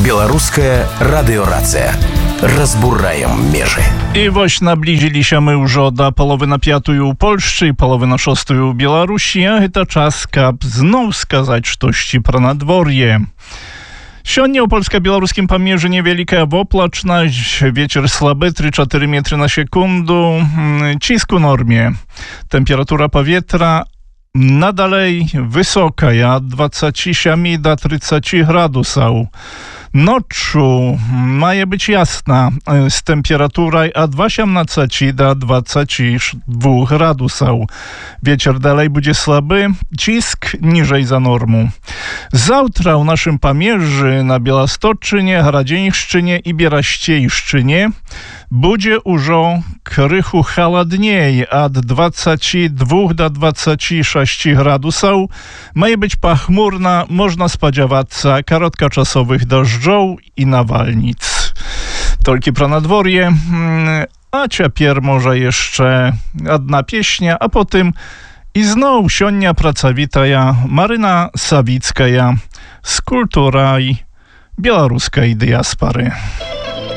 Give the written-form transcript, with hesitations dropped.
Белорусская радиорация. Разбураем межи. І вось наблизіліся мы ўжо да паловы на 5 у Польшчы і паловы на 6 у Беларусі, а гэта час, каб зноў сказаць штосьці пра надвор'е. Сёння ў польска-беларускім памежжы невялікая воблачнасць, вецер слабы 3-4 метры на секунду, ціск у нормie. Температура powietrza nadalej wysoka, od 27 do 30 gradusów. Noczu ma być jasna, z temperaturą od 18 do 22 gradusów. Wieczór dalej będzie słaby, cisk niżej za normą. Zawtra u naszym pamierzy na Białostoczynie, Gradzieńszczynie i Bieraściejszczynie będzie już krychu chłodniej, od 22 do 26 gradusów. Ma być pochmurna, można spodziewać się krótkoczasowych deszczów i nawalnic. Tolki pro nadworje, a ciapier może jeszcze jedna pieśnia, a potem i znowu sionia pracowita Maryna Sawicka z kultury białoruskiej diaspory.